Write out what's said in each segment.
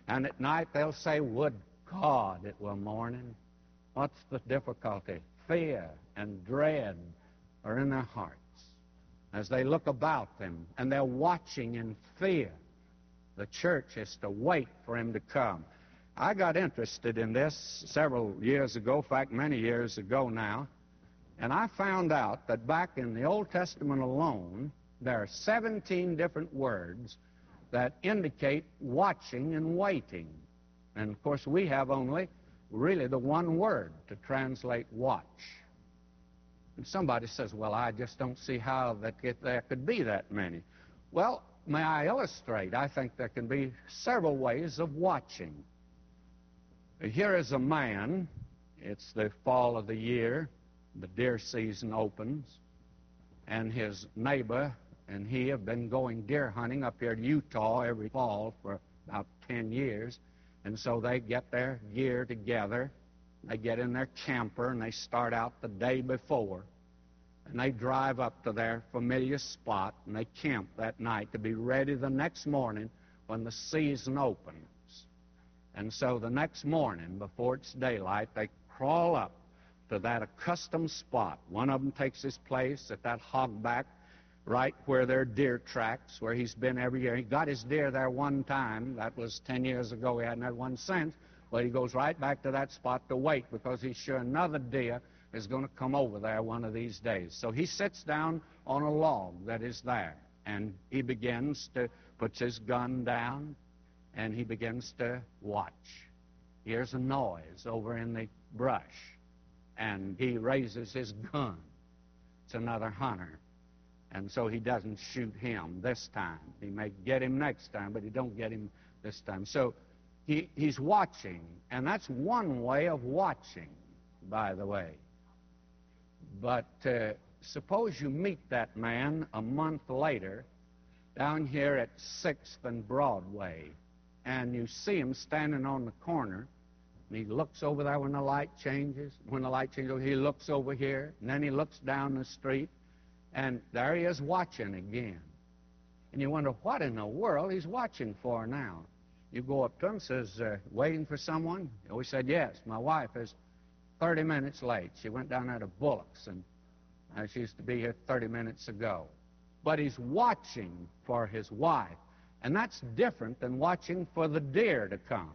And at night they'll say, would God it were morning. What's the difficulty? Fear and dread are in their hearts as they look about them, and they're watching in fear. The church is to wait for him to come. I got interested in this several years ago, in fact, many years ago now, and I found out that back in the Old Testament alone, there are 17 different words that indicate watching and waiting. And, of course, we have only really the one word to translate watch. And somebody says, well, I just don't see how there could be that many. Well, may I illustrate? I think there can be several ways of watching. Here is a man. It's the fall of the year. The deer season opens. And his neighbor and he have been going deer hunting up here in Utah every fall for about 10 years. And so they get their gear together. They get in their camper and they start out the day before. And they drive up to their familiar spot and they camp that night to be ready the next morning when the season opens. And so the next morning, before it's daylight, they crawl up to that accustomed spot. One of them takes his place at that hogback right where there are deer tracks, where he's been every year. He got his deer there one time. That was 10 years ago. He hadn't had one since. But he goes right back to that spot to wait because he's sure another deer is going to come over there one of these days. So he sits down on a log that is there, and he begins to put his gun down, and he begins to watch. He hears a noise over in the brush, and he raises his gun. It's another hunter. And so he doesn't shoot him this time. He may get him next time, but he don't get him this time. So he's watching, and that's one way of watching, by the way. But suppose you meet that man a month later down here at 6th and Broadway, and you see him standing on the corner, and he looks over there when the light changes. When the light changes, he looks over here, and then he looks down the street, and there he is watching again. And you wonder what in the world he's watching for now. You go up to him and says, waiting for someone? We said, yes, my wife is 30 minutes late. She went down there to Bullock's, and she used to be here 30 minutes ago. But he's watching for his wife, and that's different than watching for the deer to come.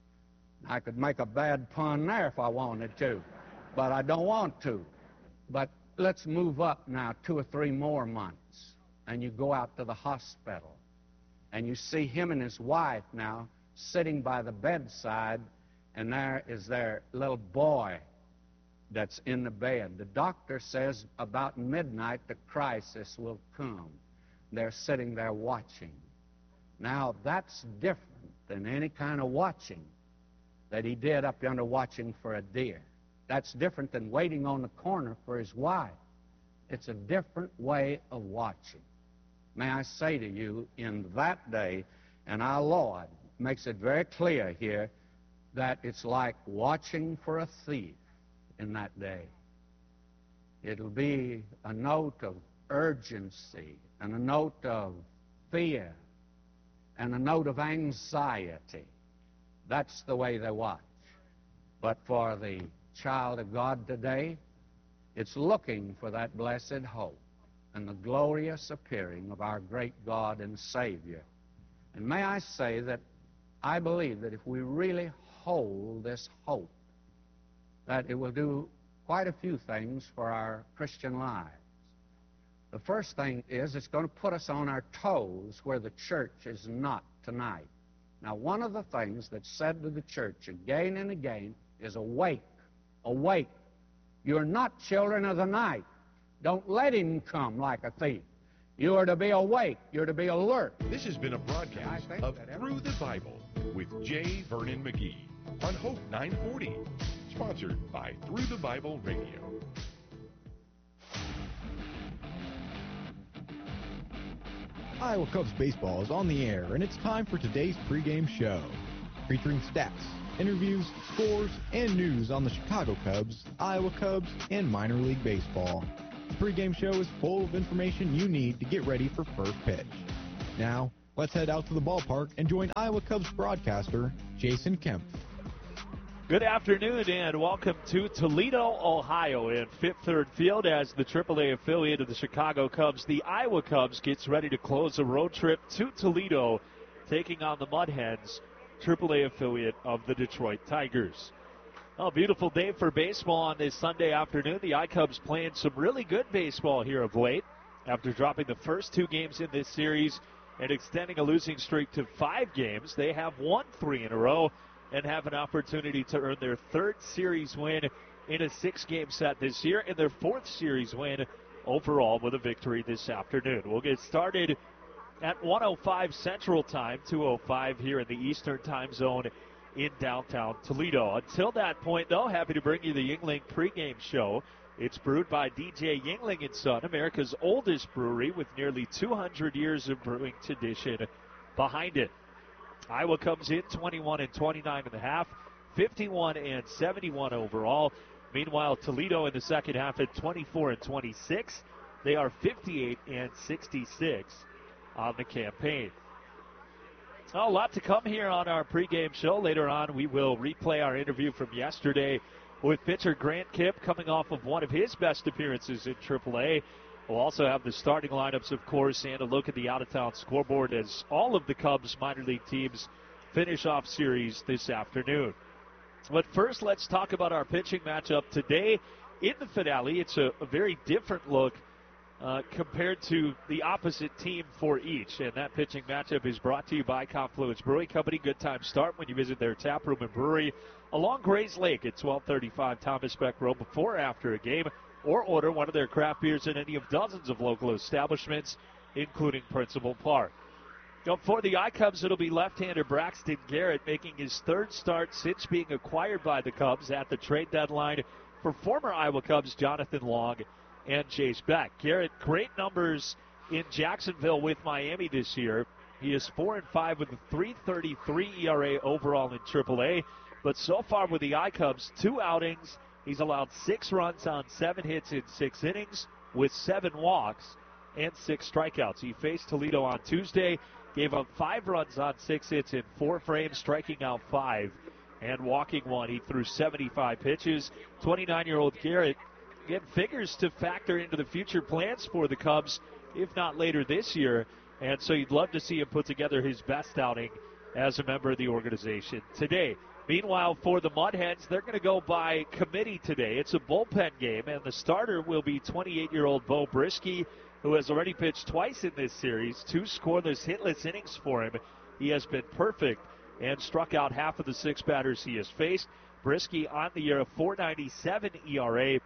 I could make a bad pun there if I wanted to, but I don't want to. But let's move up now 2 or 3 more months, and you go out to the hospital, and you see him and his wife now sitting by the bedside, and there is their little boy that's in the bed. The doctor says about midnight the crisis will come. They're sitting there watching. Now, that's different than any kind of watching that he did up yonder watching for a deer. That's different than waiting on the corner for his wife. It's a different way of watching. May I say to you, in that day, and our Lord makes it very clear here, that it's like watching for a thief in that day. It'll be a note of urgency and a note of fear and a note of anxiety. That's the way they watch. But for the child of God today, it's looking for that blessed hope and the glorious appearing of our great God and Savior. And may I say that I believe that if we really hold this hope, that it will do quite a few things for our Christian lives. The first thing is it's going to put us on our toes where the church is not tonight. Now, one of the things that's said to the church again and again is awake, awake. You're not children of the night. Don't let him come like a thief. You are to be awake. You're to be alert. This has been a broadcast of Through the Bible with J. Vernon McGee on Hope 940, sponsored by Through the Bible Radio. Iowa Cubs baseball is on the air, and it's time for today's pregame show, featuring stats, interviews, scores, and news on the Chicago Cubs, Iowa Cubs, and minor league baseball. The pregame show is full of information you need to get ready for first pitch. Now, Let's head out to the ballpark and join Iowa Cubs broadcaster Jason Kemp. Good afternoon and welcome to Toledo, Ohio in Fifth Third Field as the AAA affiliate of the Chicago Cubs, the Iowa Cubs, gets ready to close a road trip to Toledo, taking on the Mud Hens, AAA affiliate of the Detroit Tigers. Oh, beautiful day for baseball on this Sunday afternoon. The iCubs playing some really good baseball here of late. After dropping the first 2 games in this series and extending a losing streak to 5 games, they have won 3 in a row and have an opportunity to earn their 3rd series win in a 6-game set this year and their 4th series win overall with a victory this afternoon. We'll get started at 1:05 Central Time, 2:05 here in the Eastern Time Zone in downtown Toledo. Until that point, though, happy to bring you the Yuengling pregame show. It's brewed by DJ Yuengling & Son, America's oldest brewery with nearly 200 years of brewing tradition behind it. Iowa comes in 21-29.5, 51-71 overall. Meanwhile, Toledo in the second half at 24-26. They are 58-66 on the campaign. A lot to come here on our pregame show. Later on, we will replay our interview from yesterday with pitcher Grant Kipp coming off of one of his best appearances in AAA. We'll also have the starting lineups, of course, and a look at the out-of-town scoreboard as all of the Cubs minor league teams finish off series this afternoon. But first, let's talk about our pitching matchup today in the finale. It's a very different look compared to the opposite team for each. And that pitching matchup is brought to you by Confluence Brewing Company. Good time start when you visit their tap room and brewery along Grays Lake at 1235 Thomas Beck Road before or after a game, or order one of their craft beers in any of dozens of local establishments, including Principal Park. For the iCubs, it'll be left-hander Braxton Garrett making his 3rd start since being acquired by the Cubs at the trade deadline for former Iowa Cubs Jonathan Long and Chase Beck. Garrett, great numbers in Jacksonville with Miami this year. He is 4-5 with a 3.33 ERA overall in AAA. But so far with the iCubs, 2 outings. He's allowed 6 runs on 7 hits in 6 innings with 7 walks and 6 strikeouts. He faced Toledo on Tuesday, gave up 5 runs on 6 hits in 4 frames, striking out 5 and walking 1. He threw 75 pitches. 29-year-old Garrett, again, figures to factor into the future plans for the Cubs, if not later this year. And so you'd love to see him put together his best outing as a member of the organization today. Meanwhile, for the Mud Hens, they're going to go by committee today. It's a bullpen game, and the starter will be 28-year-old Bo Brisky, who has already pitched twice in this series, 2 scoreless, hitless innings for him. He has been perfect and struck out half of the 6 batters he has faced. Brisky on the year, a 4.97 ERA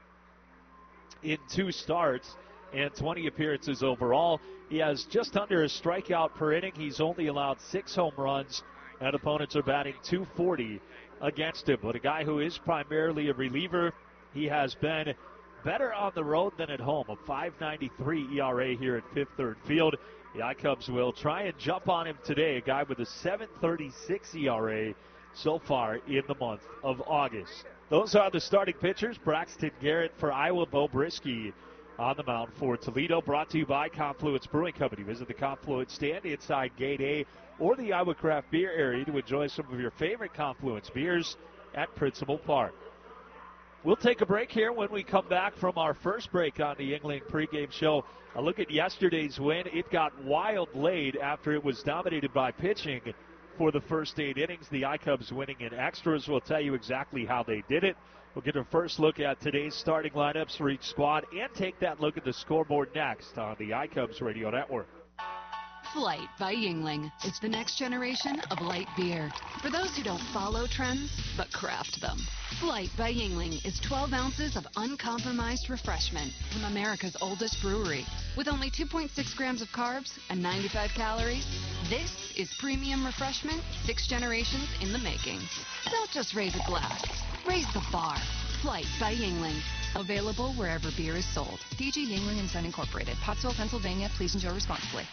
in 2 starts and 20 appearances overall. He has just under a strikeout per inning. He's only allowed 6 home runs, and opponents are batting .240 against him. But a guy who is primarily a reliever, he has been better on the road than at home. A 5.93 ERA here at Fifth Third Field. The iCubs will try and jump on him today, a guy with a 7.36 ERA so far in the month of August. Those are the starting pitchers. Braxton Garrett for Iowa, Bo Brisky on the mound for Toledo. Brought to you by Confluence Brewing Company. Visit the Confluence stand inside Gate A or the Iowa Craft Beer area to enjoy some of your favorite Confluence beers at Principal Park. We'll take a break here. When we come back from our first break on the Yuengling pregame show, a look at yesterday's win. It got wild late after it was dominated by pitching for the first 8 innings. The iCubs winning in extras. We'll tell you exactly how they did it. We'll get a first look at today's starting lineups for each squad and take that look at the scoreboard next on the iCubs Radio Network. Flight by Yuengling is the next generation of light beer. For those who don't follow trends, but craft them. Flight by Yuengling is 12 ounces of uncompromised refreshment from America's oldest brewery. With only 2.6 grams of carbs and 95 calories, this is premium refreshment 6 generations in the making. Don't just raise a glass, raise the bar. Flight by Yuengling. Available wherever beer is sold. DG Yuengling & Son Incorporated, Pottsville, Pennsylvania. Please enjoy responsibly.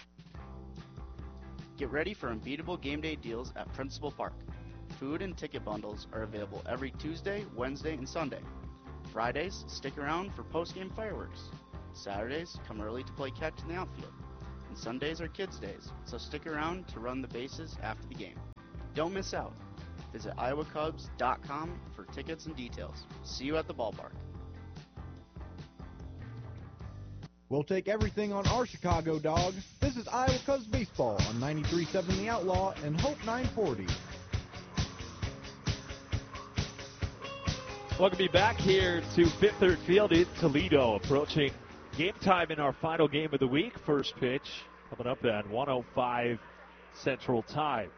Get ready for unbeatable game day deals at Principal Park. Food and ticket bundles are available every Tuesday, Wednesday, and Sunday. Fridays, stick around for post-game fireworks. Saturdays, come early to play catch in the outfield. and Sundays are kids' days, so stick around to run the bases after the game. Don't miss out. Visit iowacubs.com for tickets and details. See you at the ballpark. We'll take everything on our Chicago Dogs. This is Iowa Cubs baseball on 93.7 The Outlaw and Hope 940. Welcome you back here to Fifth Third Field in Toledo, approaching game time in our final game of the week. First pitch coming up at 1:05 Central Time.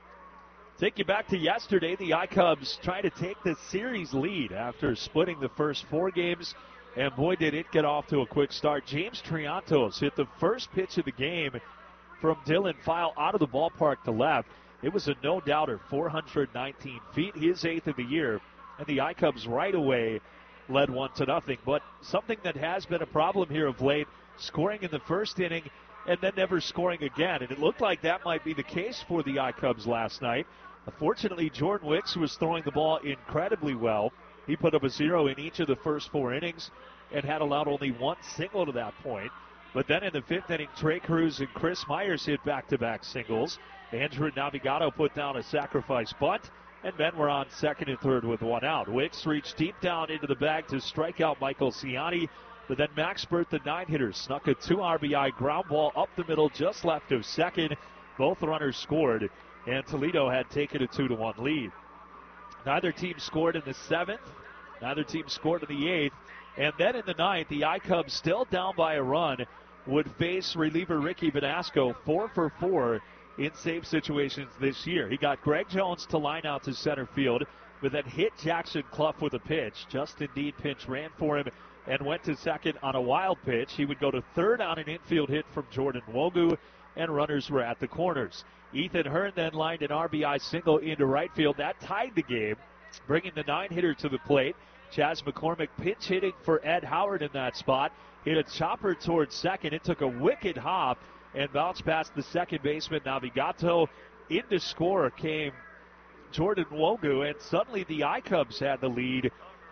Take you back to yesterday. The iCubs trying to take the series lead after splitting the first 4 games. And boy, did it get off to a quick start. James Triantos hit the first pitch of the game from Dylan File out of the ballpark to left. It was a no-doubter, 419 feet, his 8th of the year. And the iCubs right away led 1-0. But something that has been a problem here of late, scoring in the first inning and then never scoring again. And it looked like that might be the case for the iCubs last night. Fortunately, Jordan Wicks was throwing the ball incredibly well. He put up a 0 in each of the first 4 innings and had allowed only 1 single to that point. But then in the 5th inning, Trey Cruz and Chris Myers hit back-to-back singles. Andrew Navigato put down a sacrifice bunt, and then we're on 2nd and 3rd with 1 out. Wicks reached deep down into the bag to strike out Michael Ciani, but then Max Burt, the 9-hitter, snuck a 2 RBI ground ball up the middle just left of second. Both runners scored, and Toledo had taken a 2-1 lead. Neither team scored in the 7th. Neither team scored in the 8th. And then in the 9th, the iCubs, still down by a run, would face reliever Ricky Vanasco, 4 for 4 in save situations this year. He got Greg Jones to line out to center field, but then hit Jackson Clough with a pitch. Justin Dean pinch ran for him and went to second on a wild pitch. He would go to third on an infield hit from Jordan Wogu, and runners were at the corners. Ethan Hearn then lined an RBI single into right field. That tied the game, bringing the 9-hitter to the plate. Chaz McCormick pinch hitting for Ed Howard in that spot. Hit a chopper towards second. It took a wicked hop and bounced past the second baseman Navigato. In to score came Jordan Wogu, and suddenly the iCubs had the lead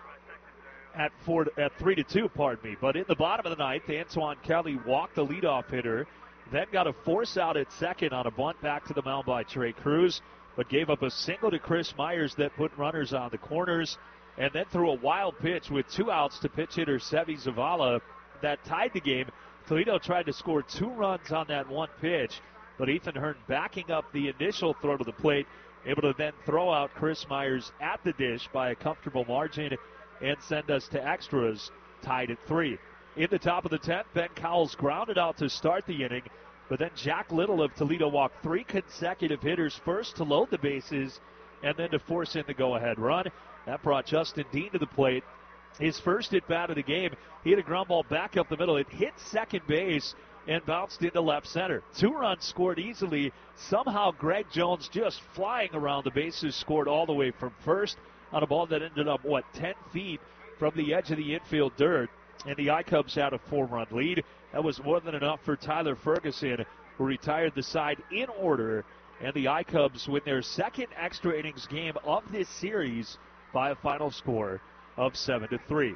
at 3-2, pardon me. But in the bottom of the 9th, Antoine Kelly walked the leadoff hitter, then got a force out at second on a bunt back to the mound by Trey Cruz, but gave up a single to Chris Myers that put runners on the corners, and then threw a wild pitch with 2 outs to pitch hitter Sevi Zavala that tied the game. Toledo tried to score 2 runs on that one pitch, but Ethan Hearn backing up the initial throw to the plate, able to then throw out Chris Myers at the dish by a comfortable margin and send us to extras, tied at 3. In the top of the 10th, Ben Cowles grounded out to start the inning, but then Jack Little of Toledo walked 3 consecutive hitters, first to load the bases and then to force in the go-ahead run. That brought Justin Dean to the plate. His first at-bat of the game, he hit a ground ball back up the middle. It hit second base and bounced into left center. 2 runs scored easily. Somehow Greg Jones, just flying around the bases, scored all the way from first on a ball that ended up, 10 feet from the edge of the infield dirt. And the iCubs had a 4-run lead. That was more than enough for Tyler Ferguson, who retired the side in order. And the iCubs win their second extra innings game of this series by a final score of 7-3.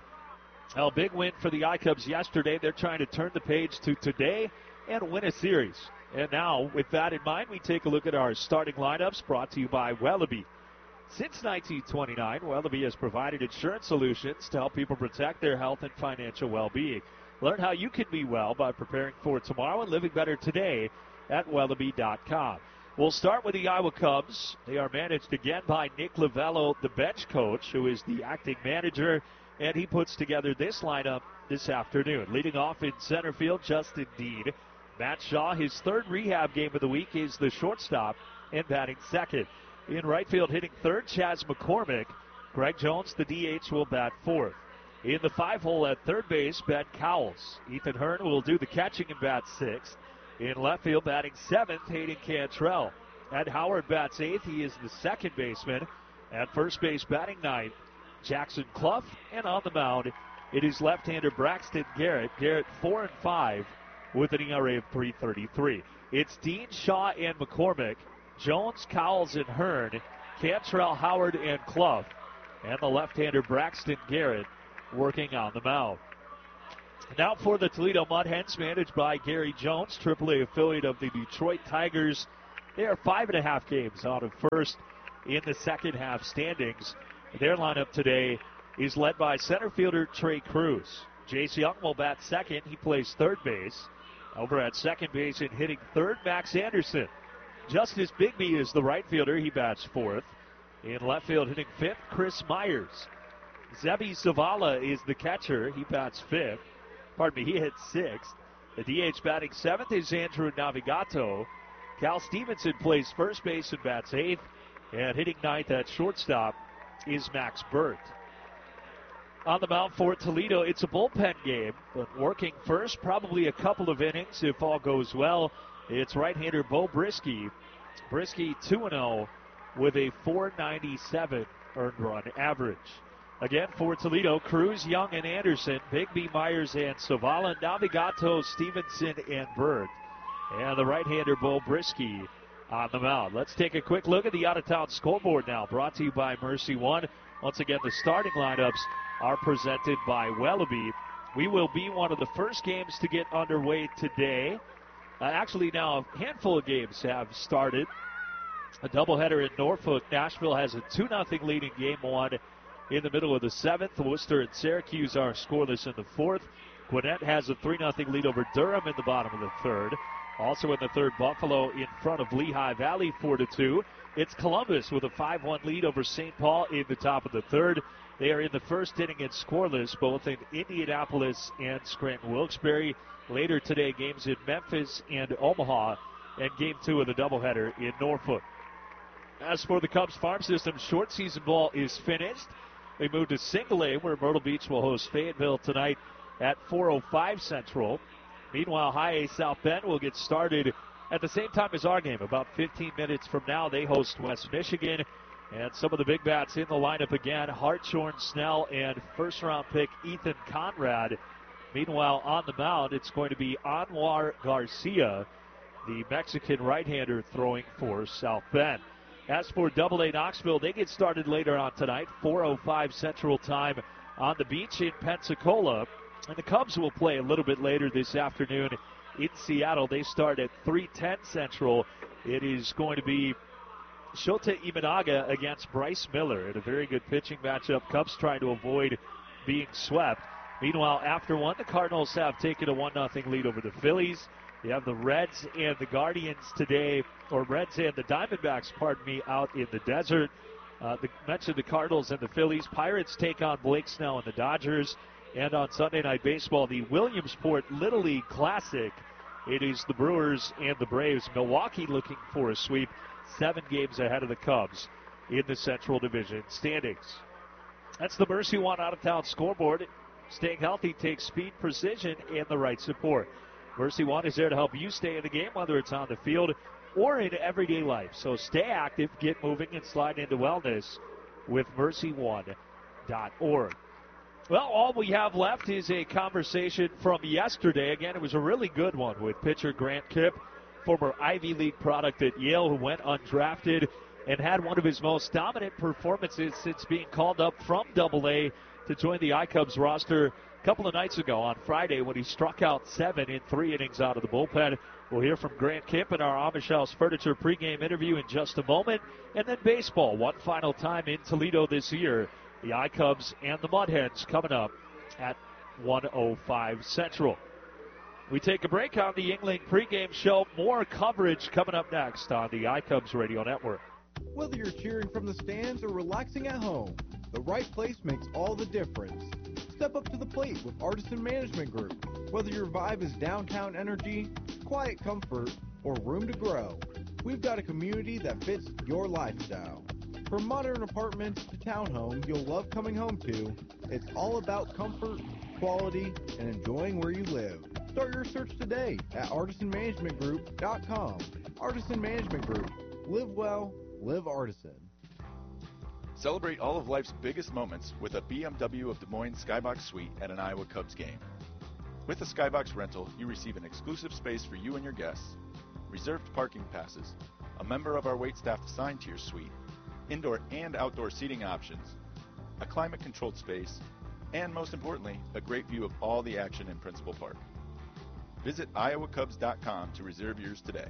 A big win for the iCubs yesterday. They're trying to turn the page to today and win a series. And now, with that in mind, we take a look at our starting lineups, brought to you by Wellaby. Since 1929, Wellaby has provided insurance solutions to help people protect their health and financial well-being. Learn how you can be well by preparing for tomorrow and living better today at Wellaby.com. We'll start with the Iowa Cubs. They are managed again by Nick Lavello, the bench coach, who is the acting manager, and he puts together this lineup this afternoon. Leading off in center field, Justin Dean. Matt Shaw, his 3rd rehab game of the week, is the shortstop and batting second. In right field, hitting 3rd, Chaz McCormick. Greg Jones, the DH, will bat 4th. In the 5-hole at third base, Ben Cowles. Ethan Hearn will do the catching and bat 6th. In left field, batting 7th, Hayden Cantrell. Ed Howard bats 8th. He is the second baseman. At first base, batting 9th, Jackson Clough. And on the mound, it is left-hander Braxton Garrett. Garrett 4 and 5 with an ERA of 3.33. It's Dean, Shaw, and McCormick. Jones, Cowles, and Hearn. Cantrell, Howard, and Clough. And the left-hander Braxton Garrett working on the mound. Now for the Toledo Mud Hens, managed by Gary Jones, AAA affiliate of the Detroit Tigers. They are 5.5 games out of first in the second half standings. Their lineup today is led by center fielder Trey Cruz. Jace Young will bat second. He plays third base. Over at second base and hitting third, Max Anderson. Justice Bigby is the right fielder. He bats fourth. In left field, hitting fifth, Chris Myers. Zebi Zavala is the catcher. He bats fifth. He hits sixth. The DH batting seventh is Andrew Navigato. Cal Stevenson plays first base and bats eighth. And hitting ninth at shortstop is Max Burt. On the mound for Toledo, it's a bullpen game, but working first, probably a couple of innings if all goes well. It's right-hander Bo Brisky. Brisky 2-0 with a .497 earned run average. Again for Toledo, Cruz, Young, and Anderson, Bigby, Myers, and Zavala, Navigato, Stevenson, and Burt. And the right-hander Bo Brisky on the mound. Let's take a quick look at the out-of-town scoreboard now, brought to you by Mercy One. Once again, the starting lineups are presented by Wellaby. We will be one of the first games to get underway today. Actually, now a handful of games have started. A doubleheader in Norfolk. Nashville has a 2-0 lead in game one in the middle of the seventh. Worcester and Syracuse are scoreless in the fourth. Gwinnett has a 3-0 lead over Durham in the bottom of the third. Also in the third, Buffalo in front of Lehigh Valley 4-2. It's Columbus with a 5-1 lead over St. Paul in the top of the third. They are in the first inning and scoreless, both in Indianapolis and Scranton-Wilkes-Barre. Later today, games in Memphis and Omaha, and game two of the doubleheader in Norfolk. As for the Cubs farm system, short season ball is finished. They move to single A, where Myrtle Beach will host Fayetteville tonight at 4:05 Central. Meanwhile, High A South Bend will get started at the same time as our game. About 15 minutes from now, they host West Michigan. And some of the big bats in the lineup again, Hartshorn, Snell, and first-round pick Ethan Conrad. Meanwhile, on the mound, it's going to be Anwar Garcia, the Mexican right-hander throwing for South Bend. As for AA Knoxville, they get started later on tonight, 4:05 Central Time on the beach in Pensacola. And the Cubs will play a little bit later this afternoon in Seattle. They start at 3:10 Central. It is going to be Shota Imanaga against Bryce Miller in a very good pitching matchup. Cubs trying to avoid being swept. Meanwhile, after one, the Cardinals have taken a 1-0 lead over the Phillies. You have the Reds and the Guardians today, or Reds and the Diamondbacks, out in the desert. Mentioned the Cardinals and the Phillies. Pirates take on Blake Snell and the Dodgers. And on Sunday Night Baseball, the Williamsport Little League Classic. It is the Brewers and the Braves. Milwaukee looking for a sweep, 7 games ahead of the Cubs in the Central Division standings. That's the Mercy One out-of-town scoreboard. Staying healthy takes speed, precision, and the right support. Mercy One is there to help you stay in the game, whether it's on the field or in everyday life. So stay active, get moving, and slide into wellness with mercyone.org. Well, all we have left is a conversation from yesterday. Again, it was a really good one with pitcher Grant Kipp, former Ivy League product at Yale, who went undrafted and had one of his most dominant performances since being called up from AA to join the iCubs roster a couple of nights ago on Friday when he struck out 7 in 3 innings out of the bullpen. We'll hear from Grant Kipp in our Amish House Furniture pregame interview in just a moment. And then baseball, one final time in Toledo this year. The iCubs and the Mud Hens coming up at 1:05 Central. We take a break on the Yuengling pregame show. More coverage coming up next on the iCubs Radio Network. Whether you're cheering from the stands or relaxing at home, the right place makes all the difference. Step up to the plate with Artisan Management Group. Whether your vibe is downtown energy, quiet comfort, or room to grow, we've got a community that fits your lifestyle. From modern apartments to townhomes you'll love coming home to, it's all about comfort, quality, and enjoying where you live. Start your search today at artisanmanagementgroup.com. Artisan Management Group. Live well, live artisan. Celebrate all of life's biggest moments with a BMW of Des Moines Skybox Suite at an Iowa Cubs game. With a Skybox rental, you receive an exclusive space for you and your guests, reserved parking passes, a member of our waitstaff assigned to your suite, indoor and outdoor seating options, a climate-controlled space, and most importantly, a great view of all the action in Principal Park. Visit iowacubs.com to reserve yours today.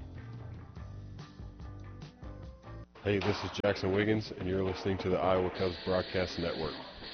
Hey, this is Jackson Wiggins, and you're listening to the Iowa Cubs Broadcast Network.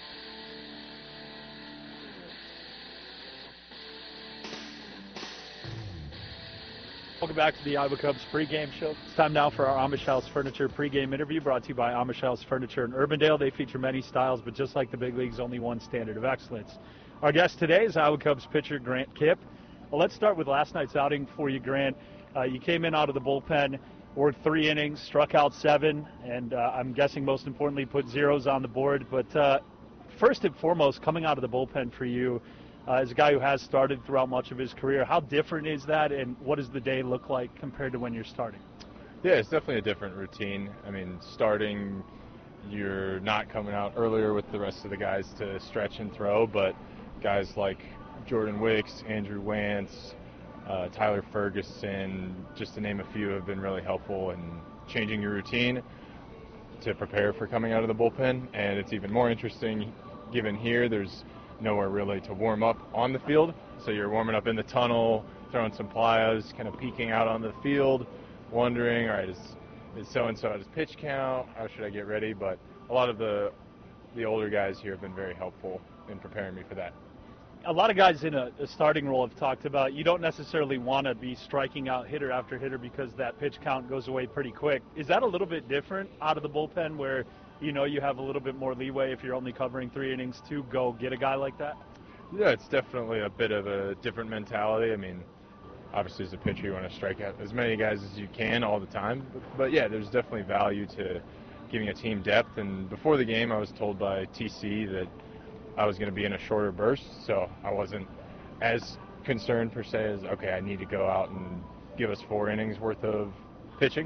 Welcome back to the Iowa Cubs pregame show. It's time now for our Amish House Furniture pregame interview brought to you by Amish House Furniture in Urbandale. They feature many styles, but just like the big leagues, only one standard of excellence. Our guest today is Iowa Cubs pitcher Grant Kipp. Well, let's start with last night's outing for you, Grant. You came in out of the bullpen, worked 3 innings, struck out 7, and I'm guessing most importantly put zeros on the board. But first and foremost, coming out of the bullpen for you, as a guy who has started throughout much of his career, how different is that, and what does the day look like compared to when you're starting? Yeah, it's definitely a different routine. I mean, starting, you're not coming out earlier with the rest of the guys to stretch and throw, but guys like Jordan Wicks, Andrew Wantz, Tyler Ferguson, just to name a few, have been really helpful in changing your routine to prepare for coming out of the bullpen. And it's even more interesting given here there's nowhere really to warm up on the field, so you're warming up in the tunnel, throwing some plyos, kind of peeking out on the field, wondering, all right, is so-and-so at his pitch count, how should I get ready? But a lot of the older guys here have been very helpful in preparing me for that. A lot of guys in a starting role have talked about you don't necessarily want to be striking out hitter after hitter because that pitch count goes away pretty quick. Is that a little bit different out of the bullpen where you have a little bit more leeway if you're only covering 3 innings to go get a guy like that? Yeah, it's definitely a bit of a different mentality. I mean, obviously as a pitcher you want to strike out as many guys as you can all the time. But yeah, there's definitely value to giving a team depth. And before the game I was told by TC that I was going to be in a shorter burst, so I wasn't as concerned per se as, okay, I need to go out and give us 4 innings worth of pitching.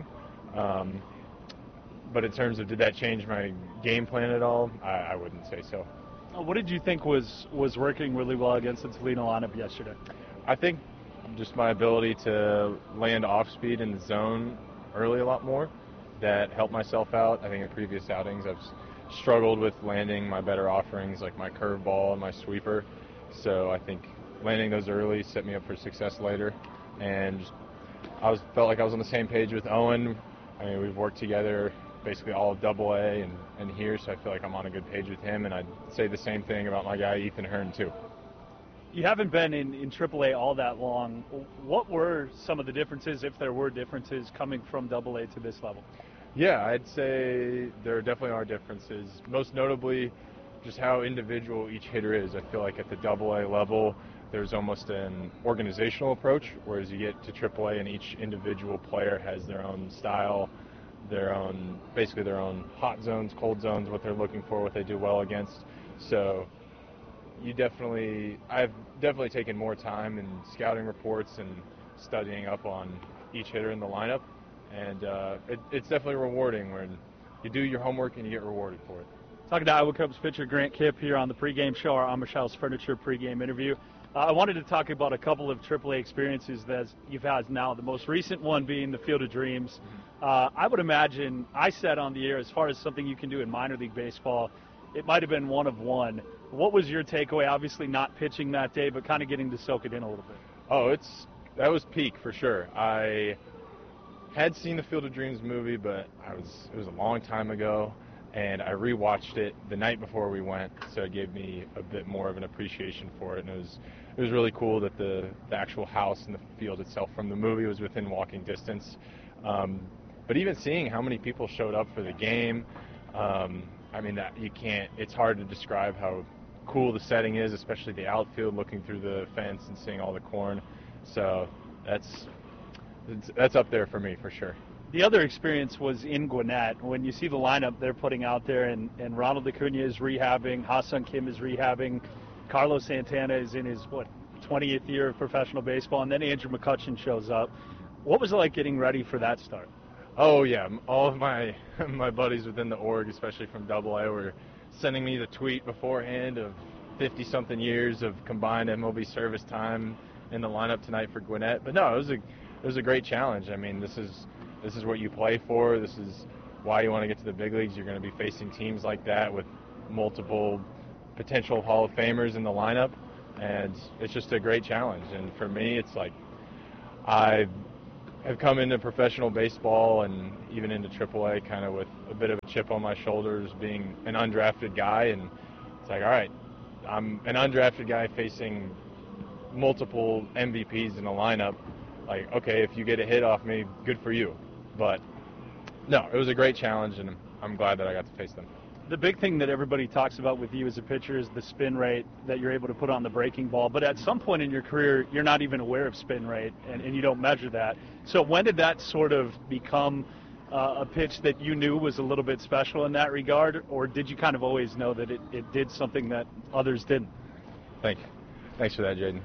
But in terms of did that change my game plan at all, I wouldn't say so. What did you think was working really well against the Toledo lineup yesterday? I think just my ability to land off speed in the zone early a lot more, that helped myself out. I think in previous outings I've struggled with landing my better offerings like my curveball and my sweeper. So I think landing those early set me up for success later. And felt like I was on the same page with Owen. I mean, we've worked together basically all of AA and here, so I feel like I'm on a good page with him, and I'd say the same thing about my guy Ethan Hearn too. You haven't been in AAA all that long. What were some of the differences, if there were differences, coming from AA to this level? Yeah, I'd say there definitely are differences. Most notably, just how individual each hitter is. I feel like at the AA level, there's almost an organizational approach, whereas you get to AAA and each individual player has their own style, basically their own hot zones, cold zones, what they're looking for, what they do well against. So I've definitely taken more time in scouting reports and studying up on each hitter in the lineup. And it's definitely rewarding when you do your homework and you get rewarded for it. Talking to Iowa Cubs pitcher Grant Kipp here on the pregame show, our Amish House Furniture pregame interview. I wanted to talk about a couple of AAA experiences that you've had now, the most recent one being the Field of Dreams. I would imagine, I said on the air, as far as something you can do in minor league baseball, it might have been one of one. What was your takeaway? Obviously not pitching that day, but kind of getting to soak it in a little bit. Oh, that was peak for sure. I had seen the Field of Dreams movie, but it was a long time ago, and I rewatched it the night before we went, so it gave me a bit more of an appreciation for it. And it was really cool that the actual house and the field itself from the movie was within walking distance. But even seeing how many people showed up for the game, I mean, it's hard to describe how cool the setting is, especially the outfield, looking through the fence and seeing all the corn. So that's up there for me for sure. The other experience was in Gwinnett. When you see the lineup they're putting out there, and Ronald Acuna is rehabbing, Ha-Sung Kim is rehabbing, Carlos Santana is in his 20th year of professional baseball, and then Andrew McCutchen shows up. What was it like getting ready for that start? Oh yeah, all of my buddies within the org, especially from AA, were sending me the tweet beforehand of 50-something years of combined MLB service time in the lineup tonight for Gwinnett. But no, it was a great challenge. I mean, this is what you play for. This is why you want to get to the big leagues. You're going to be facing teams like that with multiple potential Hall of Famers in the lineup, and it's just a great challenge. And for me, it's like I have come into professional baseball and even into AAA kind of with a bit of a chip on my shoulders, being an undrafted guy, and it's like, all right, I'm an undrafted guy facing multiple MVPs in a lineup. Like, okay, if you get a hit off me, good for you. But no, it was a great challenge, and I'm glad that I got to face them. The big thing that everybody talks about with you as a pitcher is the spin rate that you're able to put on the breaking ball. But at some point in your career, you're not even aware of spin rate, and you don't measure that. So when did that sort of become a pitch that you knew was a little bit special in that regard, or did you kind of always know that it did something that others didn't? Thanks for that, Jaden.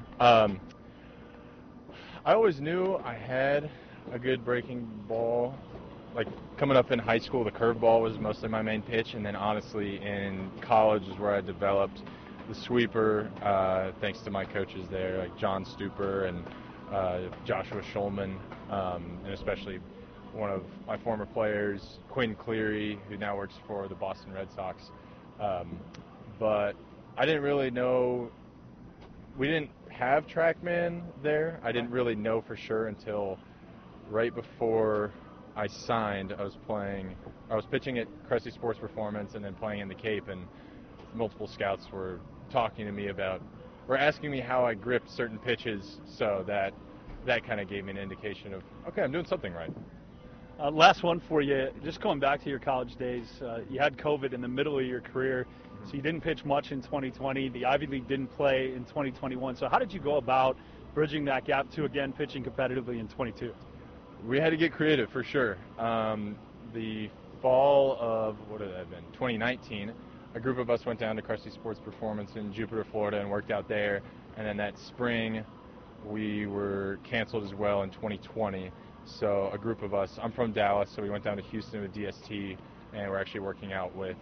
I always knew I had a good breaking ball. Like, coming up in high school, the curveball was mostly my main pitch, and then honestly in college is where I developed the sweeper, thanks to my coaches there, like John Stuper and Joshua Schulman, and especially one of my former players, Quinn Cleary, who now works for the Boston Red Sox. But I didn't really know, we didn't have TrackMan there. I didn't really know for sure until right before I signed. I was pitching at Cressy Sports Performance and then playing in the Cape, and multiple scouts were talking to me were asking me how I gripped certain pitches, so that kind of gave me an indication of, okay, I'm doing something right. Last one for you. Just going back to your college days, you had COVID in the middle of your career, so you didn't pitch much in 2020. The Ivy League didn't play in 2021. So how did you go about bridging that gap to, again, pitching competitively in 22? We had to get creative for sure. The fall of, 2019, a group of us went down to Cressy Sports Performance in Jupiter, Florida, and worked out there. And then that spring, we were canceled as well in 2020. So a group of us, I'm from Dallas, so we went down to Houston with DST, and we're actually working out with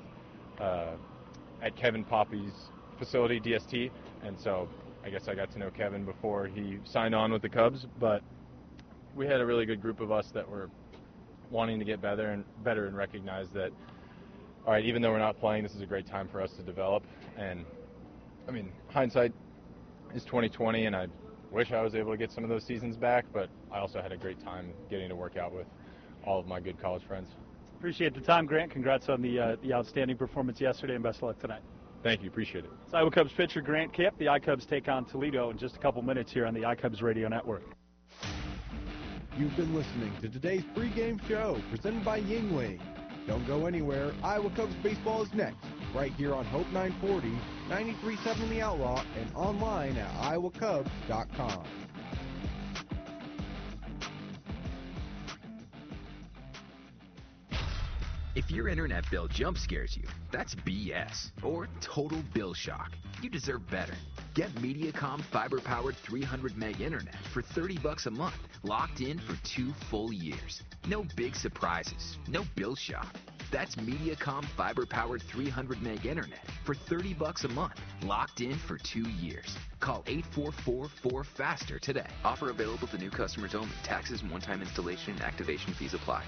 at Kevin Poppy's facility, DST. And so I guess I got to know Kevin before he signed on with the Cubs, but we had a really good group of us that were wanting to get better and recognize that, all right, even though we're not playing, this is a great time for us to develop. And I mean, hindsight is 2020, and I wish I was able to get some of those seasons back, but I also had a great time getting to work out with all of my good college friends. Appreciate the time, Grant. Congrats on the outstanding performance yesterday, and best of luck tonight. Thank you. Appreciate it. It's Iowa Cubs pitcher Grant Kipp. The iCubs take on Toledo in just a couple minutes here on the iCubs Radio Network. You've been listening to today's pregame show presented by Yingling. Don't go anywhere. Iowa Cubs baseball is next, right here on Hope 940, 93.7 The Outlaw, and online at iowacubs.com. If your internet bill jump scares you, that's BS or total bill shock. You deserve better. Get Mediacom fiber-powered 300 meg internet for $30 a month, locked in for 2 full years. No big surprises, no bill shock. That's Mediacom fiber-powered 300 meg internet for $30 a month, locked in for 2 years. Call 844-4FASTER today. Offer available to new customers only. Taxes and one-time installation and activation fees apply.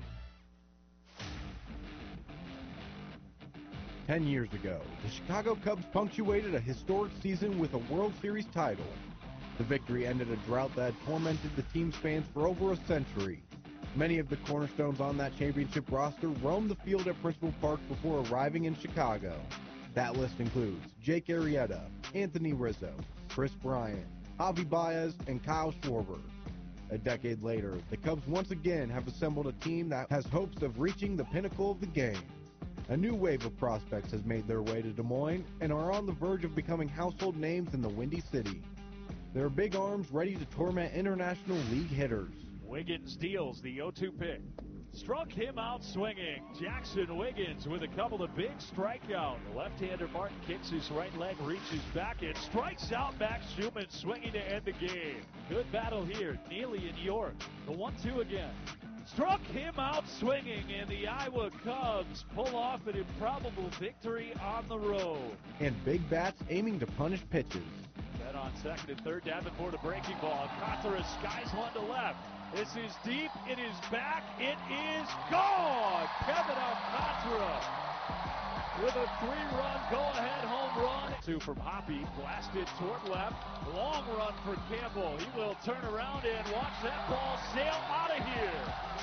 10 years ago, the Chicago Cubs punctuated a historic season with a World Series title. The victory ended a drought that had tormented the team's fans for over a century. Many of the cornerstones on that championship roster roamed the field at Principal Park before arriving in Chicago. That list includes Jake Arrieta, Anthony Rizzo, Chris Bryant, Javi Baez, and Kyle Schwarber. A decade later, the Cubs once again have assembled a team that has hopes of reaching the pinnacle of the game. A new wave of prospects has made their way to Des Moines and are on the verge of becoming household names in the Windy City. They're big arms ready to torment International League hitters. Wiggins deals the 0-2 pick. Struck him out swinging. Jackson Wiggins with a couple of big strikeouts. The left-hander Martin kicks his right leg, reaches back, and strikes out Max Schumann swinging to end the game. Good battle here. Neely and York. The 1-2 again. Struck him out swinging, and the Iowa Cubs pull off an improbable victory on the road. And big bats aiming to punish pitches. Then on second and third, Davenport a breaking ball. Alcantara skies one to left. This is deep. It is back. It is gone. Kevin Alcantara with a 3-run go-ahead home run. 2 from Hoppy, blasted toward left. Long run for Campbell. He will turn around and watch that ball sail out of here.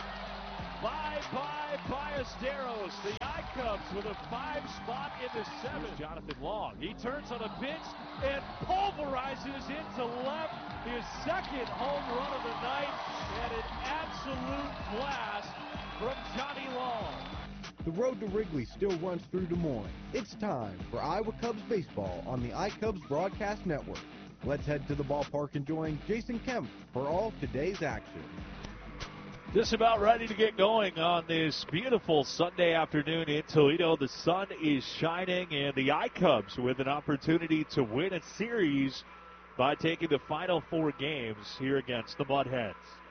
Bye-bye, Ballesteros. The I-Cubs with a 5 spot in the 7th. Jonathan Long. He turns on a pitch and pulverizes into left. His second home run of the night, and an absolute blast from Johnny Long. The road to Wrigley still runs through Des Moines. It's time for Iowa Cubs baseball on the iCubs Broadcast Network. Let's head to the ballpark and join Jason Kemp for all today's action. Just about ready to get going on this beautiful Sunday afternoon in Toledo. The sun is shining, and the iCubs with an opportunity to win a series by taking the final 4 games here against the Mudhens.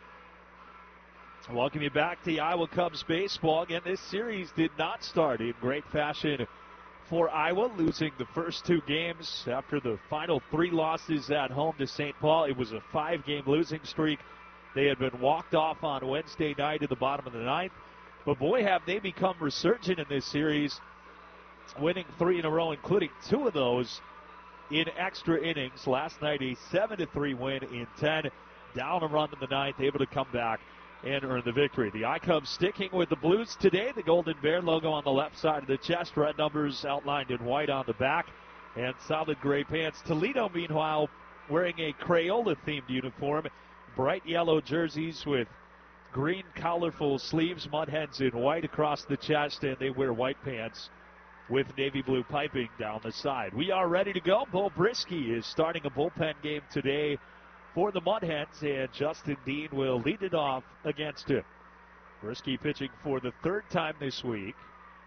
Welcome you back to the Iowa Cubs baseball. Again, this series did not start in great fashion for Iowa, losing the first 2 games after the final 3 losses at home to St. Paul. It was a 5-game losing streak. They had been walked off on Wednesday night at the bottom of the 9th. But boy, have they become resurgent in this series, winning 3 in a row, including 2 of those in extra innings. Last night, a 7-3 win in 10. Down a run in the 9th, able to come back and earn the victory. The iCubs sticking with the Blues today. The Golden Bear logo on the left side of the chest. Red numbers outlined in white on the back. And solid gray pants. Toledo, meanwhile, wearing a Crayola-themed uniform. Bright yellow jerseys with green colorful sleeves. Mudhens in white across the chest. And they wear white pants with navy blue piping down the side. We are ready to go. Bo Brisky is starting a bullpen game today for the Mudhens, and Justin Dean will lead it off against him. Brisky pitching for the 3rd time this week.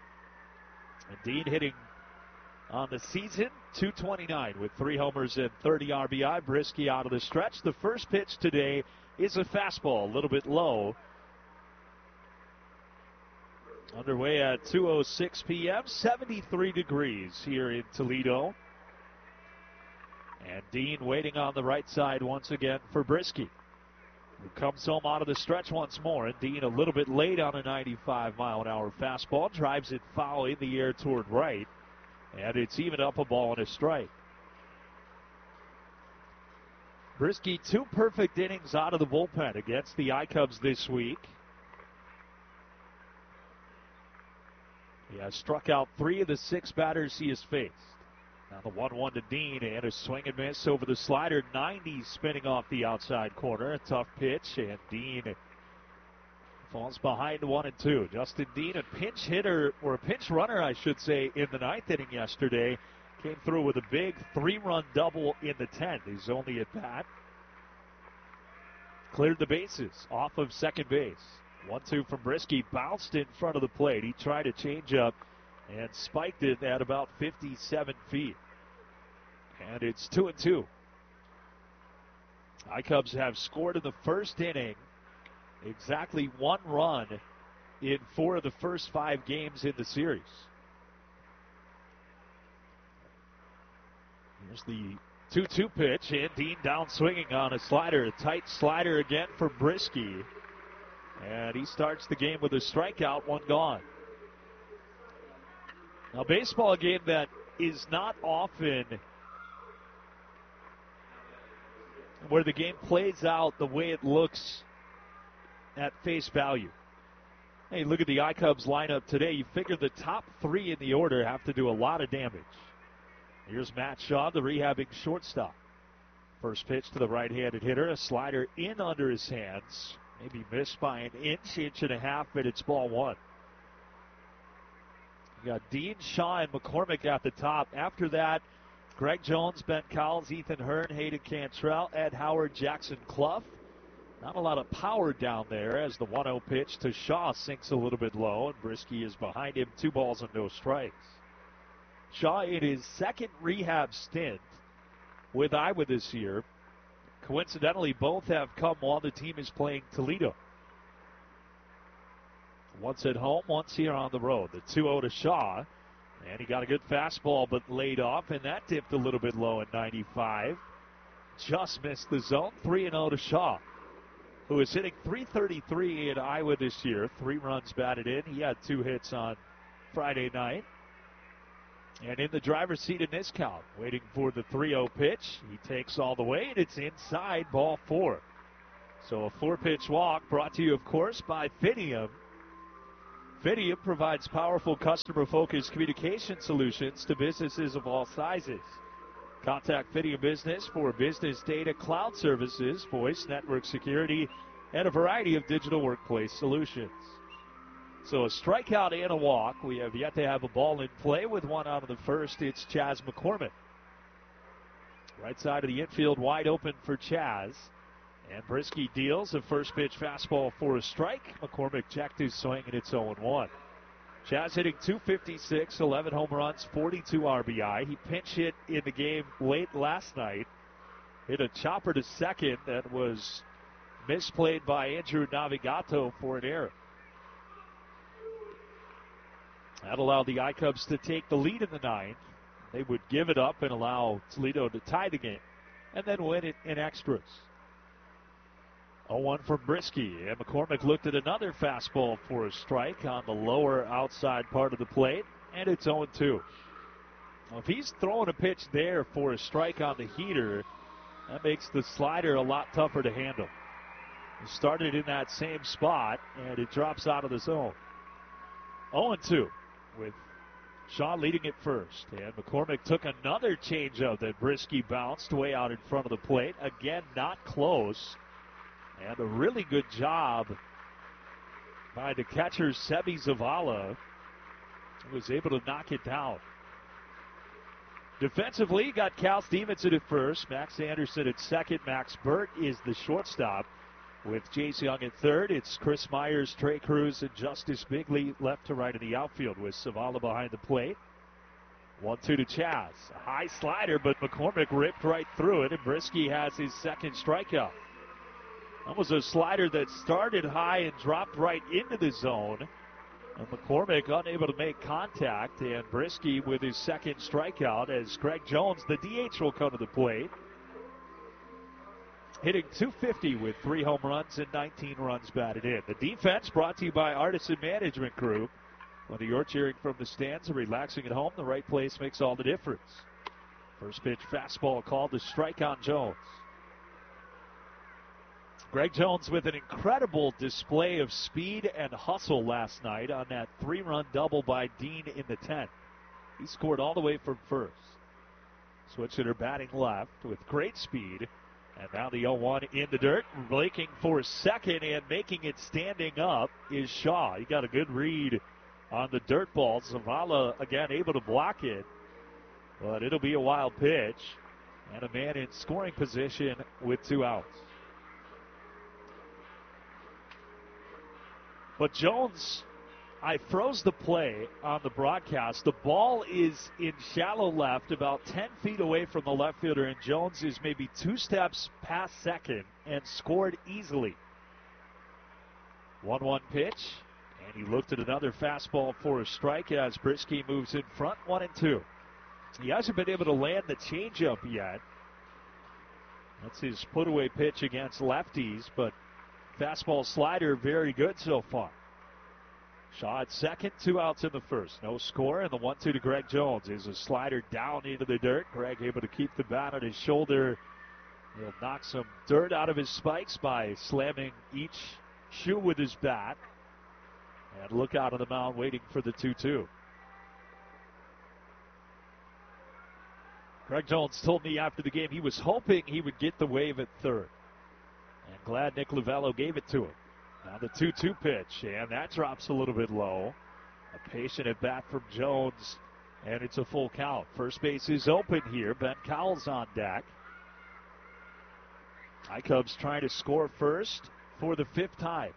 And Dean hitting on the season, .229 with 3 homers and 30 RBI. Brisky out of the stretch. The first pitch today is a fastball, a little bit low. Underway at 2:06 p.m., 73 degrees here in Toledo. And Dean waiting on the right side once again for Brisky, who comes home out of the stretch once more. And Dean a little bit late on a 95-mile-an-hour fastball. Drives it foul in the air toward right. And it's even up a ball and a strike. Brisky 2 perfect innings out of the bullpen against the iCubs this week. He has struck out 3 of the 6 batters he has faced. Now the 1-1 to Dean, and a swing and miss over the slider. 90 spinning off the outside corner. A tough pitch, and Dean falls behind 1-2. Justin Dean, a pinch hitter, or a pinch runner, I should say, in the 9th inning yesterday. Came through with a big 3-run double in the 10th. He's only at bat. Cleared the bases off of second base. 1-2 from Brisky, bounced in front of the plate. He tried a changeup and spiked it at about 57 feet. And it's 2-2. iCubs have scored in the first inning exactly 1 run in 4 of the first 5 games in the series. Here's the 2-2 pitch, and Dean down swinging on a slider. A tight slider again for Brisky. And he starts the game with a strikeout, 1 gone. Now, baseball game that is not often where the game plays out the way it looks at face value. Hey, look at the iCubs lineup today. You figure the top 3 in the order have to do a lot of damage. Here's Matt Shaw, the rehabbing shortstop. First pitch to the right-handed hitter. A slider in under his hands. Maybe missed by an inch and a half, but it's ball 1. You got Dean, Shaw, and McCormick at the top. After that, Greg Jones, Ben Cowles, Ethan Hearn, Hayden Cantrell, Ed Howard, Jackson Clough. Not a lot of power down there as the 1-0 pitch to Shaw sinks a little bit low, and Brisky is behind him. 2 balls and no strikes. Shaw in his second rehab stint with Iowa this year. Coincidentally, both have come while the team is playing Toledo. Once at home, once here on the road. The 2-0 to Shaw. And he got a good fastball, but laid off, and that dipped a little bit low at 95. Just missed the zone. 3-0 to Shaw, who is hitting .333 in Iowa this year. 3 runs batted in. He had 2 hits on Friday night. And in the driver's seat in this count, waiting for the 3-0 pitch. He takes all the way, and it's inside, ball 4. So a 4-pitch walk brought to you, of course, by Fidium. Fidium provides powerful customer-focused communication solutions to businesses of all sizes. Contact Fidium Business for business data, cloud services, voice, network security, and a variety of digital workplace solutions. So a strikeout and a walk. We have yet to have a ball in play with one out of the first. It's Chaz McCormick. Right side of the infield wide open for Chaz. And Brisky deals a first pitch fastball for a strike. McCormick checked his swing, and it's 0-1. Chaz hitting .256, 11 home runs, 42 RBI. He pinch hit in the game late last night. Hit a chopper to second that was misplayed by Andrew Navigato for an error. That allowed the I-Cubs to take the lead in the ninth. They would give it up and allow Toledo to tie the game and then win it in extras. 0-1 from Brisky, and McCormick looked at another fastball for a strike on the lower outside part of the plate, and it's 0-2. Well, if he's throwing a pitch there for a strike on the heater, that makes the slider a lot tougher to handle. He started in that same spot, and it drops out of the zone. 0-2 with Shaw leading at first, and McCormick took another changeup that Brisky bounced way out in front of the plate. Again, not close. And a really good job by the catcher, Sebi Zavala, who was able to knock it down. Defensively, got Cal Stevenson at first, Max Anderson at second, Max Burt is the shortstop. With Jace Young at third, it's Chris Myers, Trey Cruz, and Justice Bigley left to right in the outfield with Zavala behind the plate. 1-2 to Chaz. A high slider, but McCormick ripped right through it, and Brisky has his second strikeout. That was a slider that started high and dropped right into the zone. And McCormick unable to make contact, and Brisky with his second strikeout as Greg Jones, the DH, will come to the plate. Hitting .250 with 3 home runs and 19 runs batted in. The defense brought to you by Artisan Management Group. Whether you're cheering from the stands or relaxing at home, the right place makes all the difference. First pitch fastball called to strike on Jones. Greg Jones with an incredible display of speed and hustle last night on that 3-run double by Dean in the 10th. He scored all the way from first. Switch hitter batting left with great speed. And now the 0-1 in the dirt. Breaking for second and making it standing up is Shaw. He got a good read on the dirt ball. Zavala again able to block it. But it'll be a wild pitch. And a man in scoring position with 2 outs. But Jones, I froze the play on the broadcast. The ball is in shallow left, about 10 feet away from the left fielder, and Jones is maybe 2 steps past second and scored easily. 1-1 pitch, and he looked at another fastball for a strike as Brisky moves in front, 1-2. He hasn't been able to land the changeup yet. That's his put-away pitch against lefties, but fastball slider very good so far. Shaw at second, 2 outs in the first. No score, and the 1-2 to Greg Jones is a slider down into the dirt. Greg able to keep the bat on his shoulder. He'll knock some dirt out of his spikes by slamming each shoe with his bat. And look out on the mound waiting for the 2-2. Greg Jones told me after the game he was hoping he would get the wave at third. And glad Nick Lovello gave it to him. Now the 2-2 pitch, and that drops a little bit low. A patient at bat from Jones, and it's a full count. First base is open here. Ben Cowell's on deck. I-Cubs trying to score first for the 5th time.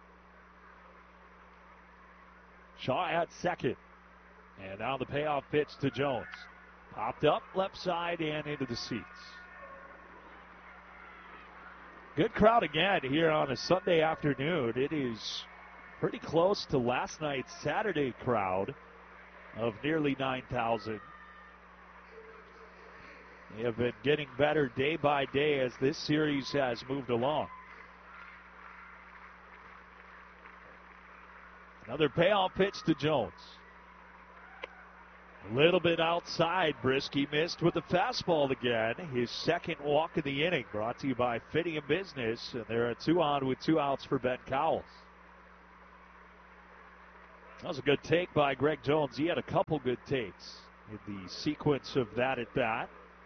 Shaw at second. And now the payoff pitch to Jones. Popped up left side and into the seats. Good crowd again here on a Sunday afternoon. It is pretty close to last night's Saturday crowd of nearly 9,000. They have been getting better day by day as this series has moved along. Another payoff pitch to Jones. A little bit outside. Brisky missed with the fastball again. His second walk of the inning, brought to you by Fidium Business. And there are 2 on with 2 outs for Ben Cowles. That was a good take by Greg Jones. He had a couple good takes in the sequence of that at bat.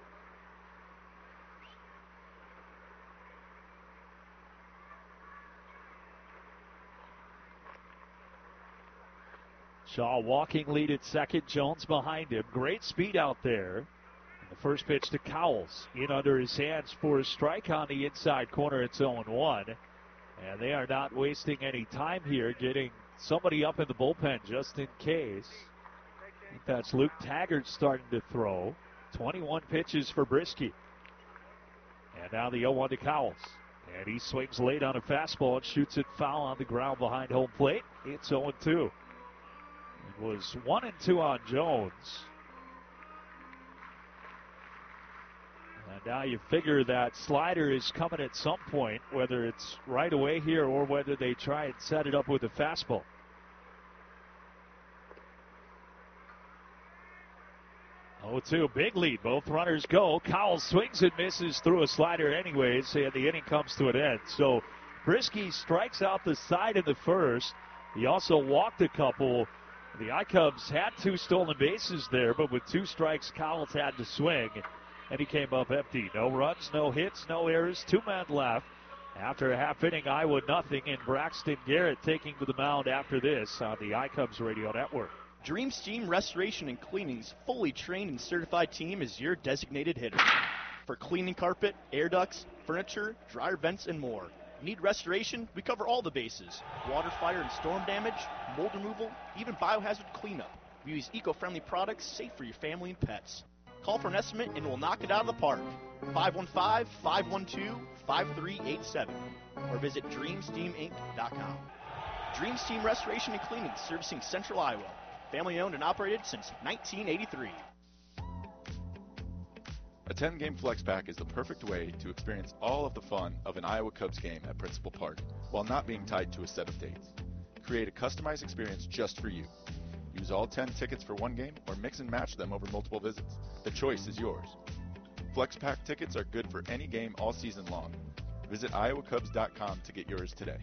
Shaw walking lead at second. Jones behind him. Great speed out there. And the first pitch to Cowles. In under his hands for a strike on the inside corner. It's 0-1. And they are not wasting any time here, getting somebody up in the bullpen just in case. I think that's Luke Taggart starting to throw. 21 pitches for Brisky. And now the 0-1 to Cowles. And he swings late on a fastball and shoots it foul on the ground behind home plate. It's 0-2. It was 1-2 on Jones. And now you figure that slider is coming at some point, whether it's right away here or whether they try and set it up with a fastball. 0-2, big lead. Both runners go. Cowles swings and misses through a slider anyways, and the inning comes to an end. So Brisky strikes out the side in the first. He also walked a couple. The I-Cubs had 2 stolen bases there, but with 2 strikes, Cowles had to swing, and he came up empty. No runs, no hits, no errors, 2 men left. After a half inning, Iowa nothing, and Braxton Garrett taking to the mound after this on the I-Cubs radio network. Dream Steam Restoration and Cleaning's fully trained and certified team is your designated hitter. For cleaning carpet, air ducts, furniture, dryer vents, and more. Need restoration? We cover all the bases. Water, fire, and storm damage, mold removal, even biohazard cleanup. We use eco-friendly products safe for your family and pets. Call for an estimate and we'll knock it out of the park. 515-512-5387 or visit DreamSteamInc.com. Dream Steam Restoration and Cleaning, servicing Central Iowa. Family owned and operated since 1983. A 10-game flex pack is the perfect way to experience all of the fun of an Iowa Cubs game at Principal Park while not being tied to a set of dates. Create a customized experience just for you. Use all 10 tickets for one game or mix and match them over multiple visits. The choice is yours. Flex pack tickets are good for any game all season long. Visit iowacubs.com to get yours today.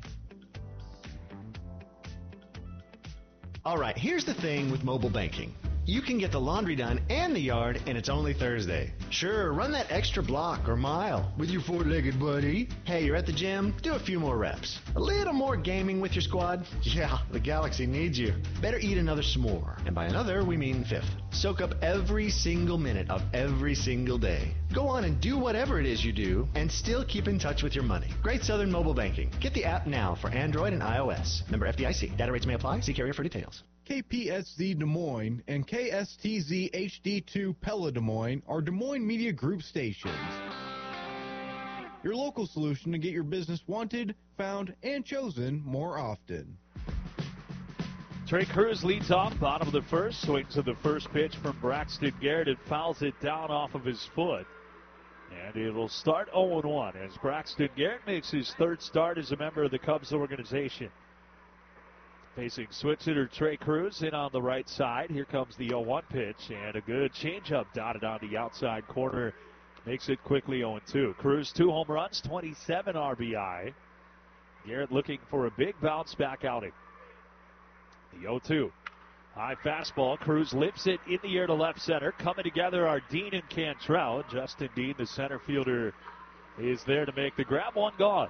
All right, here's the thing with mobile banking. You can get the laundry done and the yard, and it's only Thursday. Sure, run that extra block or mile with your four-legged buddy. Hey, you're at the gym? Do a few more reps. A little more gaming with your squad? Yeah, the Galaxy needs you. Better eat another s'more. And by another, we mean fifth. Soak up every single minute of every single day. Go on and do whatever it is you do, and still keep in touch with your money. Great Southern Mobile Banking. Get the app now for Android and iOS. Member FDIC. Data rates may apply. See carrier for details. KPSZ Des Moines and KSTZ HD2 Pella Des Moines are Des Moines Media Group stations. Your local solution to get your business wanted, found, and chosen more often. Trey Cruz leads off, bottom of the first, swings at the first pitch from Braxton Garrett and fouls it down off of his foot. And it'll start 0-1 as Braxton Garrett makes his third start as a member of the Cubs organization. Facing switch hitter Trey Cruz in on the right side. Here comes the 0-1 pitch, and a good changeup dotted on the outside corner. Makes it quickly 0-2. Cruz 2 home runs, 27 RBI. Garrett looking for a big bounce back outing. The 0-2. High fastball. Cruz lifts it in the air to left center. Coming together are Dean and Cantrell. Justin Dean, the center fielder, is there to make the grab. One gone.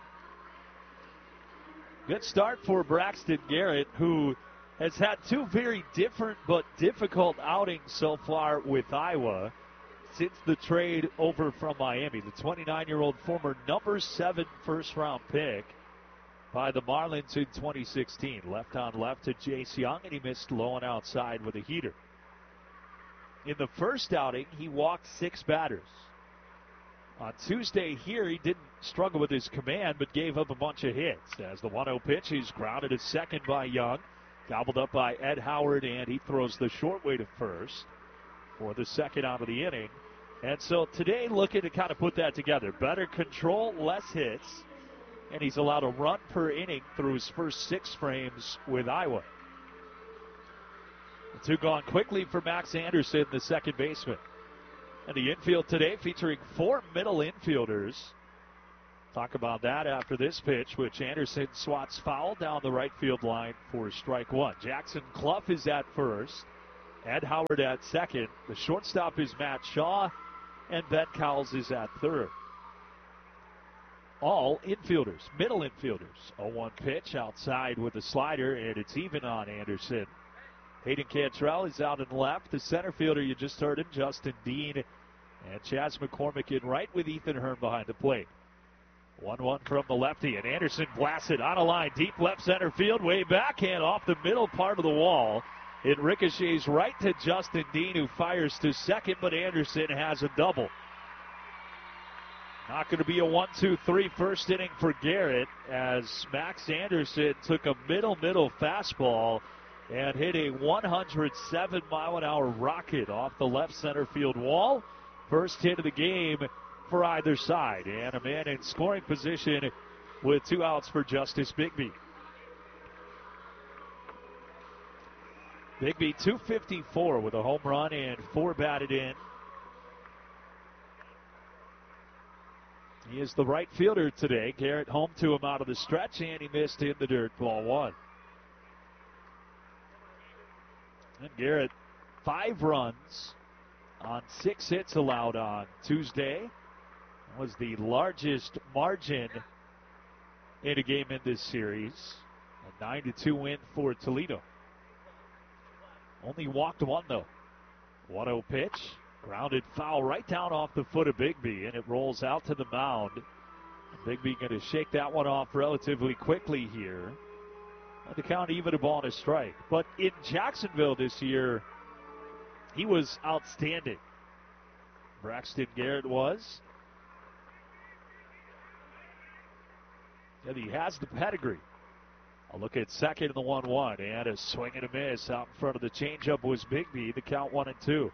Good start for Braxton Garrett, who has had 2 very different but difficult outings so far with Iowa since the trade over from Miami. The 29-year-old former number 7 first-round pick by the Marlins in 2016. Left on left to Jace Young, and he missed low and outside with a heater. In the first outing, he walked 6 batters. On Tuesday here, he didn't struggle with his command, but gave up a bunch of hits. As the 1-0 pitch is grounded to second by Young, gobbled up by Ed Howard, and he throws the short way to first for the second out of the inning. And so today, looking to kind of put that together. Better control, less hits, and he's allowed a run per inning through his first 6 frames with Iowa. Two gone quickly for Max Anderson, the second baseman. And the infield today featuring 4 middle infielders. Talk about that after this pitch, which Anderson swats foul down the right field line for strike one. Jackson Clough is at first. Ed Howard at second. The shortstop is Matt Shaw. And Ben Cowles is at third. All infielders, middle infielders. 0-1 pitch outside with a slider, and it's even on Anderson. Hayden Cantrell is out in left. The center fielder, you just heard him, Justin Dean. And Chas McCormick in right with Ethan Hearn behind the plate. 1-1 from the lefty, and Anderson blasted on a line, deep left center field, way backhand off the middle part of the wall. It ricochets right to Justin Dean, who fires to second, but Anderson has a double. Not going to be a 1-2-3 first inning for Garrett, as Max Anderson took a middle fastball and hit a 107-mile-an-hour rocket off the left center field wall. First hit of the game for either side, and a man in scoring position with 2 outs for Justice Bigby. Bigby 254 with a home run and 4 batted in. He is the right fielder today. Garrett home to him out of the stretch, and he missed in the dirt, ball 1. And Garrett, 5 runs on 6 hits allowed on Tuesday. Was the largest margin in a game in this series. A 9-2 win for Toledo. Only walked 1 though. 1-0 pitch. Grounded foul right down off the foot of Bigby, and it rolls out to the mound. Bigby going to shake that one off relatively quickly here. And the count even, a ball and a strike. But in Jacksonville this year, he was outstanding. Braxton Garrett was. And he has the pedigree. A look at second in the 1-1, and a swing and a miss out in front of the changeup was Bigby. The count 1-2.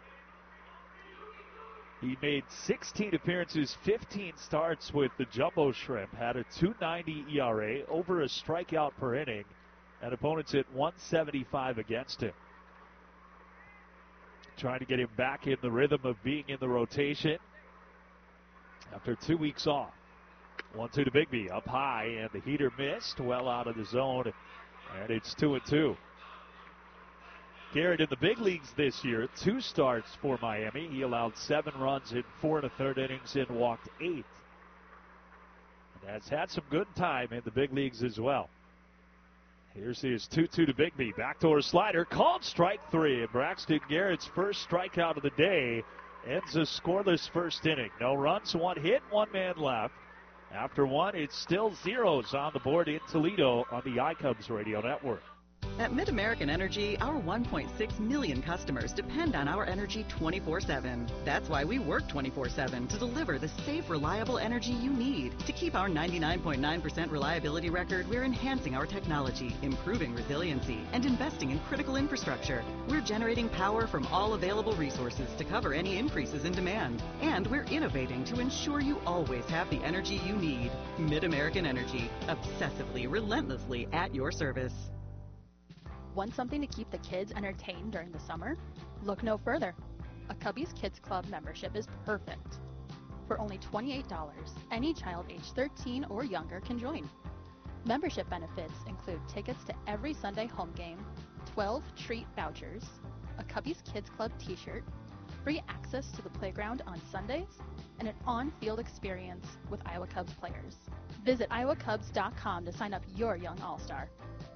He made 16 appearances, 15 starts with the Jumbo Shrimp. Had a .290 ERA, over a strikeout per inning, and opponents hit .175 against him. Trying to get him back in the rhythm of being in the rotation after 2 weeks off. 1-2 to Bigby, up high, and the heater missed, well out of the zone, and it's 2-2. Garrett in the big leagues this year, 2 starts for Miami. He allowed 7 runs in 4 1/3 innings and walked 8. And has had some good time in the big leagues as well. Here's his 2-2 to Bigby, backdoor slider, called strike 3. And Braxton Garrett's first strikeout of the day ends a scoreless first inning. No runs, 1 hit, 1 man left. After 1, it's still zeros on the board in Toledo on the iCubs radio network. At MidAmerican Energy, our 1.6 million customers depend on our energy 24/7. That's why we work 24/7 to deliver the safe, reliable energy you need. To keep our 99.9% reliability record, we're enhancing our technology, improving resiliency, and investing in critical infrastructure. We're generating power from all available resources to cover any increases in demand. And we're innovating to ensure you always have the energy you need. MidAmerican Energy, obsessively, relentlessly at your service. Want something to keep the kids entertained during the summer? Look no further. A Cubbies Kids Club membership is perfect. For only $28, any child age 13 or younger can join. Membership benefits include tickets to every Sunday home game, 12 treat vouchers, a Cubbies Kids Club t-shirt, free access to the playground on Sundays, and an on-field experience with Iowa Cubs players. Visit iowacubs.com to sign up your young all-star.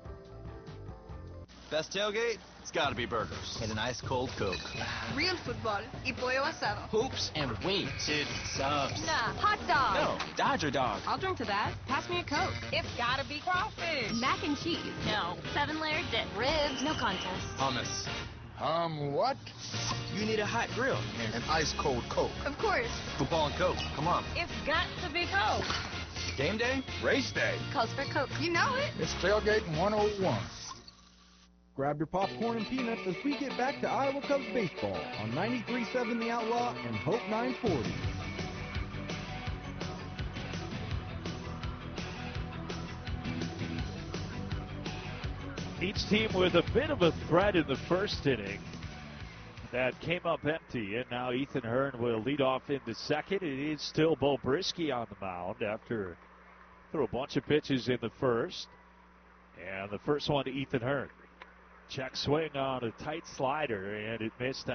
Best tailgate? It's gotta be burgers. And an ice-cold Coke. Real football y pollo asado. Hoops and wings. Dude, subs. Nah, hot dog. No, Dodger dog. I'll drink to that. Pass me a Coke. It's gotta be crawfish. Mac and cheese. No. 7-layer dip. Ribs. No contest. Hummus. What? You need a hot grill. And an ice-cold Coke. Of course. Football and Coke. Come on. It's got to be Coke. Game day? Race day. Calls for Coke. You know it. It's Tailgate 101. Grab your popcorn and peanuts as we get back to Iowa Cubs baseball on 93.7 The Outlaw and Hope 940. Each team with a bit of a threat in the first inning that came up empty, and now Ethan Hearn will lead off in the second. It is still Bo Brisky on the mound after threw a bunch of pitches in the first. And the first one to Ethan Hearn. Check swing on a tight slider, and it missed